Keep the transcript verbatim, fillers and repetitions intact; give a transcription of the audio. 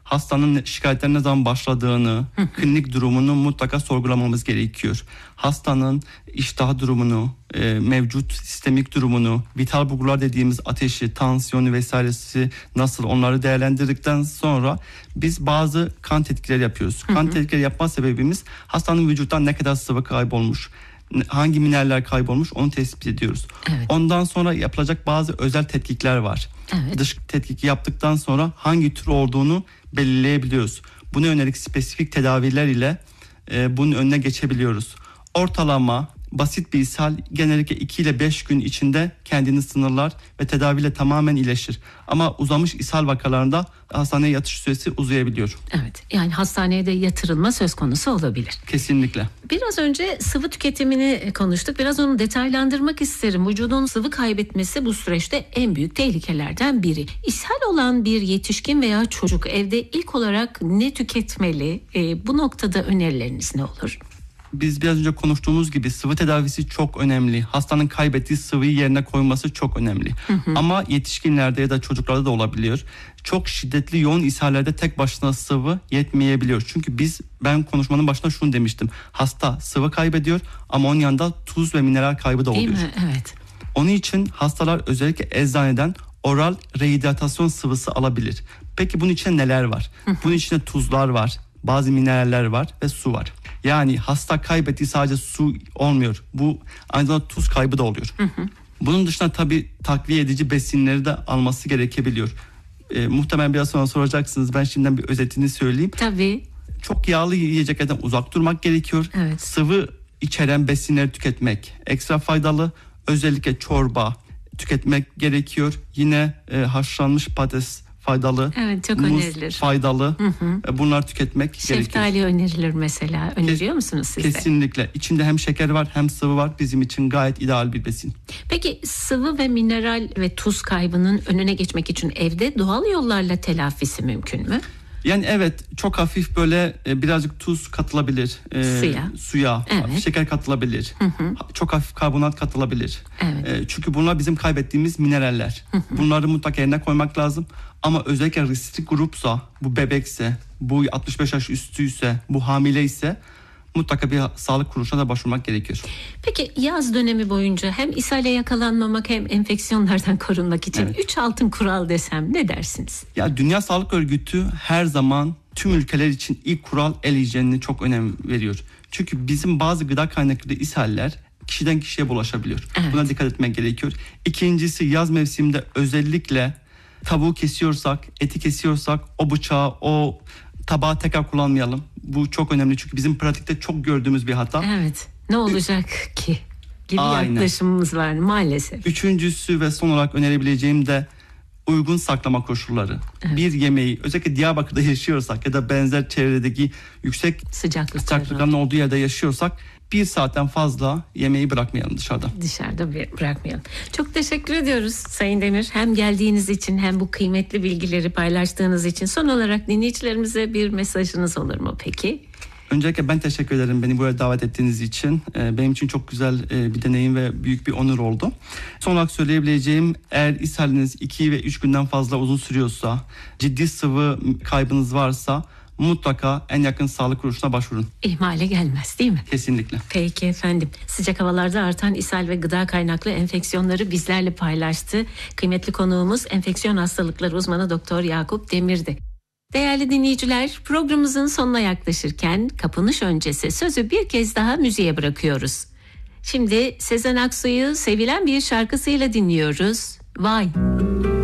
hastanın şikayetlerine ne zaman başladığını, klinik durumunu mutlaka sorgulamamız gerekiyor. Hastanın iştah durumunu, e, mevcut sistemik durumunu, vital bulgular dediğimiz ateşi, tansiyonu vesairesi nasıl, onları değerlendirdikten sonra biz bazı kan tetkikleri yapıyoruz. Hı hı. Kan tetkikleri yapma sebebimiz hastanın vücuttan ne kadar sıvı kaybolmuş, hangi mineraller kaybolmuş onu tespit ediyoruz. Evet. Ondan sonra yapılacak bazı özel tetkikler var. Evet. Dış tetkiki yaptıktan sonra hangi tür olduğunu belirleyebiliyoruz. Buna yönelik spesifik tedaviler ile e, bunun önüne geçebiliyoruz. Ortalama basit bir ishal genellikle iki ile beş gün içinde kendini sınırlar ve tedaviyle tamamen iyileşir. Ama uzamış ishal vakalarında hastaneye yatış süresi uzayabiliyor. Evet, yani hastaneye de yatırılma söz konusu olabilir. Kesinlikle. Biraz önce sıvı tüketimini konuştuk. Biraz onu detaylandırmak isterim. Vücudun sıvı kaybetmesi bu süreçte en büyük tehlikelerden biri. İshal olan bir yetişkin veya çocuk evde ilk olarak ne tüketmeli? E, bu noktada önerileriniz ne olur? Biz biraz önce konuştuğumuz gibi sıvı tedavisi çok önemli. Hastanın kaybettiği sıvıyı yerine koyması çok önemli. Hı hı. Ama yetişkinlerde ya da çocuklarda da olabiliyor. Çok şiddetli yoğun ishallerde tek başına sıvı yetmeyebiliyor. Çünkü biz ben konuşmanın başında şunu demiştim. Hasta sıvı kaybediyor ama onun yanında tuz ve mineral kaybı da oluyor. Değil mi? Evet. Onun için hastalar özellikle eczaneden oral rehidratasyon sıvısı alabilir. Peki bunun içinde neler var? Hı hı. Bunun içinde tuzlar var, bazı mineraller var ve su var. Yani hasta kaybettiği sadece su olmuyor. Bu aynı zamanda tuz kaybı da oluyor. Hı hı. Bunun dışında tabii takviye edici besinleri de alması gerekebiliyor. E, muhtemelen biraz sonra soracaksınız. Ben şimdiden bir özetini söyleyeyim. Tabii. Çok yağlı yiyeceklerden uzak durmak gerekiyor. Evet. Sıvı içeren besinleri tüketmek ekstra faydalı. Özellikle çorba tüketmek gerekiyor. Yine e, haşlanmış patates faydalı. Evet, çok muz önerilir. Faydalı. Hı hı. Bunlar tüketmek Şeftali gerekiyor. Şeftali önerilir mesela. Öneriyor Kes, musunuz siz de? Kesinlikle. İçinde hem şeker var hem sıvı var. Bizim için gayet ideal bir besin. Peki sıvı ve mineral ve tuz kaybının önüne geçmek için evde doğal yollarla telafisi mümkün mü? Yani evet, çok hafif böyle e, birazcık tuz katılabilir. E, suya. Suya. Evet. Şeker katılabilir. Hı hı. Çok hafif karbonat katılabilir. Evet. E, çünkü bunlar bizim kaybettiğimiz mineraller. Hı hı. Bunları mutlaka yerine koymak lazım. Ama özellikle riskli grupsa, bu bebekse, bu altmış beş yaş üstüyse, bu hamile ise mutlaka bir sağlık kuruluşuna da başvurmak gerekiyor. Peki yaz dönemi boyunca hem ishale yakalanmamak hem enfeksiyonlardan korunmak için evet. üç altın kural desem ne dersiniz? Ya Dünya Sağlık Örgütü her zaman tüm ülkeler için ilk kural el hijyenine çok önem veriyor. Çünkü bizim bazı gıda kaynaklı ishaller kişiden kişiye bulaşabiliyor. Evet. Buna dikkat etmek gerekiyor. İkincisi, yaz mevsiminde özellikle tavuğu kesiyorsak, eti kesiyorsak o bıçağı, o tabağı tekrar kullanmayalım. Bu çok önemli çünkü bizim pratikte çok gördüğümüz bir hata. Evet. Ne olacak ki? Gibi Aynen. yaklaşımımız var maalesef. Üçüncüsü ve son olarak önerebileceğim de uygun saklama koşulları. Evet. Bir yemeği özellikle Diyarbakır'da yaşıyorsak ya da benzer çevredeki yüksek sıcaklıkların olduğu yerde yaşıyorsak bir saatten fazla yemeği bırakmayalım dışarıda. Dışarıda bırakmayalım. Çok teşekkür ediyoruz Sayın Demir. Hem geldiğiniz için hem bu kıymetli bilgileri paylaştığınız için. Son olarak dinleyicilerimize bir mesajınız olur mu peki? Öncelikle ben teşekkür ederim beni buraya davet ettiğiniz için. Benim için çok güzel bir deneyim ve büyük bir onur oldu. Son olarak söyleyebileceğim, eğer ishaliniz iki ve üç günden fazla uzun sürüyorsa, ciddi sıvı kaybınız varsa mutlaka en yakın sağlık kuruluşuna başvurun. İhmale gelmez değil mi? Kesinlikle. Peki efendim. Sıcak havalarda artan ishal ve gıda kaynaklı enfeksiyonları bizlerle paylaştı. Kıymetli konuğumuz enfeksiyon hastalıkları uzmanı Doktor Yakup Demir'di. Değerli dinleyiciler, programımızın sonuna yaklaşırken kapanış öncesi sözü bir kez daha müziğe bırakıyoruz. Şimdi Sezen Aksu'yu sevilen bir şarkısıyla dinliyoruz. Vay!